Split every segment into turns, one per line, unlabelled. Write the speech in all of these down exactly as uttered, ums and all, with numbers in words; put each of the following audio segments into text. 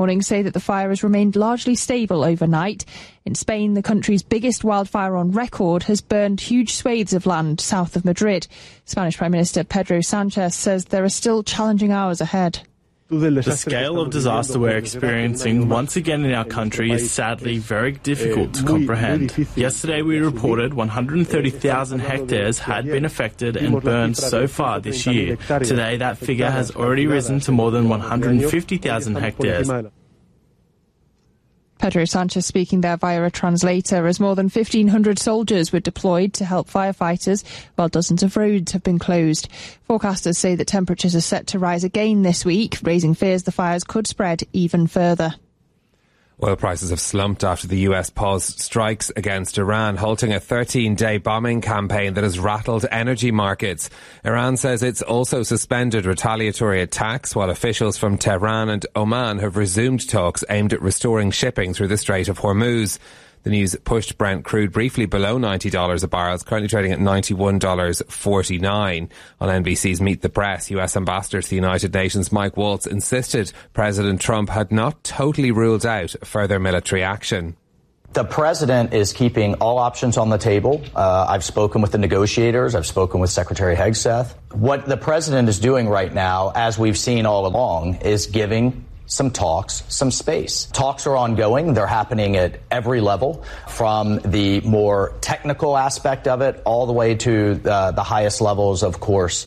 Morning say that the fire has remained largely stable overnight. In Spain, the country's biggest wildfire on record has burned huge swathes of land south of Madrid. Spanish Prime Minister Pedro Sanchez says there are still challenging hours ahead.
The scale of disaster we're experiencing once again in our country is sadly very difficult to comprehend. Yesterday we reported one hundred thirty thousand hectares had been affected and burned so far this year. Today that figure has already risen to more than one hundred fifty thousand hectares.
Pedro Sanchez speaking there via a translator as more than fifteen hundred soldiers were deployed to help firefighters while dozens of roads have been closed. Forecasters say that temperatures are set to rise again this week, raising fears the fires could spread even further.
Oil prices have slumped after the U S paused strikes against Iran, halting a thirteen-day bombing campaign that has rattled energy markets. Iran says it's also suspended retaliatory attacks, while officials from Tehran and Oman have resumed talks aimed at restoring shipping through the Strait of Hormuz. The news pushed Brent crude briefly below ninety dollars a barrel. It's currently trading at ninety-one dollars forty-nine. On N B C's Meet the Press, U S Ambassador to the United Nations Mike Waltz insisted President Trump had not totally ruled out further military action.
The president is keeping all options on the table. Uh, I've spoken with the negotiators. I've spoken with Secretary Hegseth. What the president is doing right now, as we've seen all along, is giving some talks, some space. Talks are ongoing. They're happening at every level, from the more technical aspect of it all the way to uh, the highest levels, of course.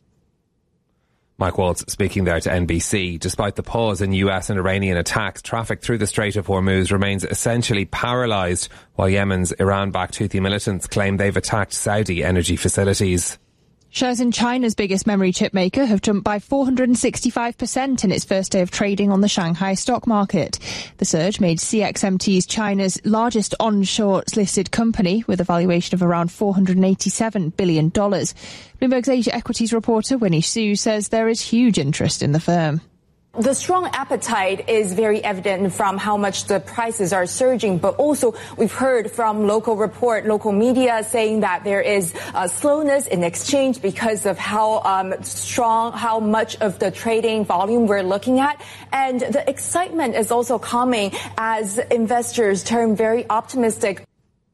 Mike Waltz speaking there to N B C. Despite the pause in U S and Iranian attacks, traffic through the Strait of Hormuz remains essentially paralysed, while Yemen's Iran-backed Houthi militants claim they've attacked Saudi energy facilities.
Shares in China's biggest memory chip maker have jumped by four hundred sixty-five percent in its first day of trading on the Shanghai stock market. The surge made C X M T's China's largest onshore listed company, with a valuation of around four hundred eighty-seven billion dollars. Bloomberg's Asia Equities reporter Winnie Su says there is huge interest in the firm.
The strong appetite is very evident from how much the prices are surging, but also we've heard from local report, local media saying that there is a slowness in exchange because of how um, strong, how much of the trading volume we're looking at. And the excitement is also coming as investors turn very optimistic.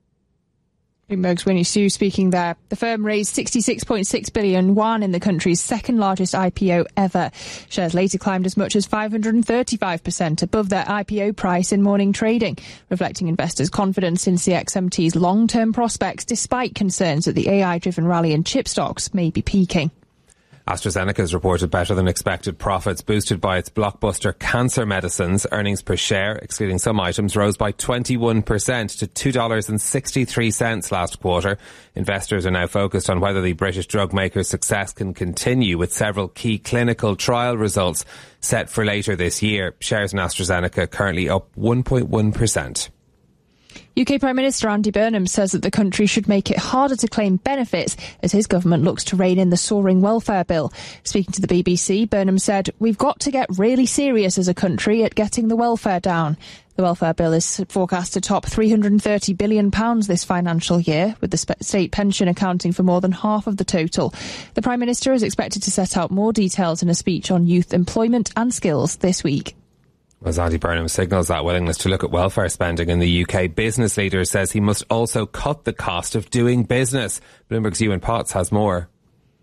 Bloomberg's Winnie Su speaking there. The firm raised sixty-six point six billion won in the country's second largest I P O ever. Shares later climbed as much as five hundred thirty-five percent above their I P O price in morning trading, reflecting investors' confidence in C X M T's long-term prospects despite concerns that the A I-driven rally in chip stocks may be peaking.
AstraZeneca has reported better than expected profits boosted by its blockbuster cancer medicines. Earnings per share, excluding some items, rose by twenty-one percent to two dollars sixty-three last quarter. Investors are now focused on whether the British drug maker's success can continue, with several key clinical trial results set for later this year. Shares in AstraZeneca currently up one point one percent.
U K Prime Minister Andy Burnham says that the country should make it harder to claim benefits as his government looks to rein in the soaring welfare bill. Speaking to the B B C, Burnham said, "We've got to get really serious as a country at getting the welfare down." The welfare bill is forecast to top three hundred thirty billion pounds this financial year, with the state pension accounting for more than half of the total. The Prime Minister is expected to set out more details in a speech on youth employment and skills this week.
As Andy Burnham signals that willingness to look at welfare spending in the U K, business leader says he must also cut the cost of doing business. Bloomberg's Ewan Potts has more.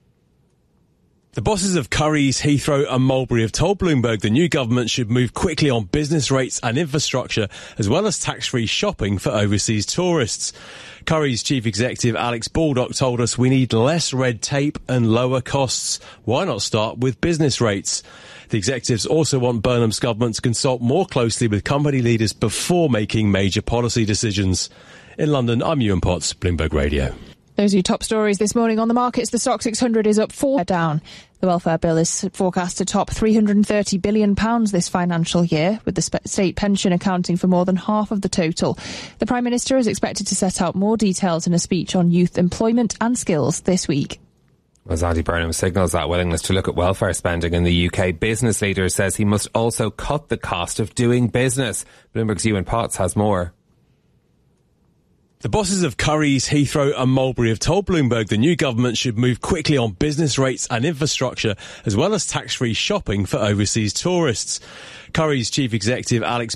The bosses of Currys, Heathrow and Mulberry have told Bloomberg the new government should move quickly on business rates and infrastructure, as well as tax-free shopping for overseas tourists. Currys chief executive Alex Baldock told us we need less red tape and lower costs. Why not start with business rates? The executives also want Burnham's government to consult more closely with company leaders before making major policy decisions. In London, I'm Ewan Potts, Bloomberg Radio.
Those are your top stories this morning on the markets. The Stock six hundred is up four down. The welfare bill is forecast to top three hundred thirty billion pounds this financial year, with the state pension accounting for more than half of the total. The Prime Minister is expected to set out more details in a speech on youth employment and skills this week.
As Andy Burnham signals that willingness to look at welfare spending in the U K, business leader says he must also cut the cost of doing business. Bloomberg's Ewan Potts has more.
The bosses of Currys, Heathrow and Mulberry have told Bloomberg the new government should move quickly on business rates and infrastructure, as well as tax-free shopping for overseas tourists. Currys chief executive Alex